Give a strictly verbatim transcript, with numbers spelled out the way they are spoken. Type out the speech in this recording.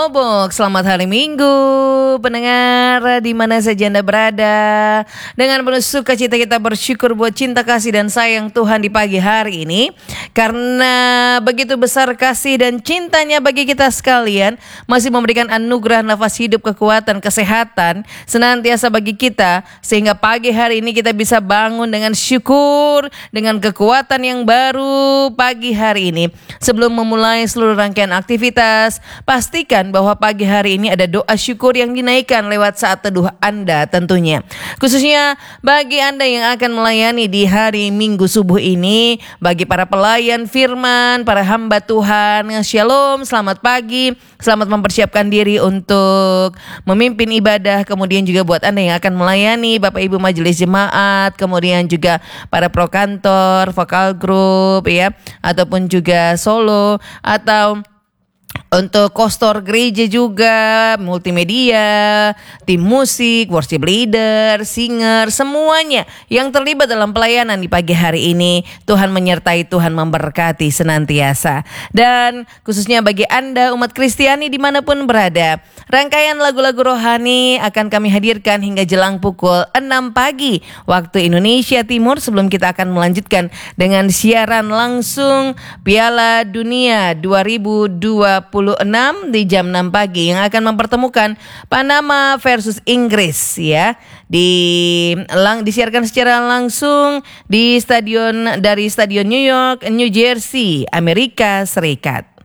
Ngobok, selamat hari Minggu pendengar di mana saja Anda berada. Dengan penuh sukacita kita bersyukur buat cinta kasih dan sayang Tuhan di pagi hari ini. Karena begitu besar kasih dan cintanya bagi kita sekalian, masih memberikan anugerah nafas hidup, kekuatan, kesehatan senantiasa bagi kita, sehingga pagi hari ini kita bisa bangun dengan syukur, dengan kekuatan yang baru pagi hari ini. Sebelum memulai seluruh rangkaian aktivitas, pastikan bahwa pagi hari ini ada doa syukur yang dinaikkan lewat saat teduh Anda tentunya. Khususnya bagi Anda yang akan melayani di hari Minggu subuh ini, bagi para pelayan firman, para hamba Tuhan, shalom, selamat pagi, selamat mempersiapkan diri untuk memimpin ibadah. Kemudian juga buat Anda yang akan melayani, Bapak Ibu Majelis Jemaat, kemudian juga para prokantor, vokal group ya, ataupun juga solo, atau untuk kostor gereja juga, multimedia, tim musik, worship leader, singer, semuanya yang terlibat dalam pelayanan di pagi hari ini, Tuhan menyertai, Tuhan memberkati senantiasa. Dan khususnya bagi Anda umat Kristiani dimanapun berada, rangkaian lagu-lagu rohani akan kami hadirkan hingga jelang pukul enam pagi waktu Indonesia Timur, sebelum kita akan melanjutkan dengan siaran langsung Piala Dunia dua ribu dua puluh enam di jam enam pagi yang akan mempertemukan Panama versus Inggris ya. Di lang disiarkan secara langsung di stadion dari Stadion New York, New Jersey, Amerika Serikat.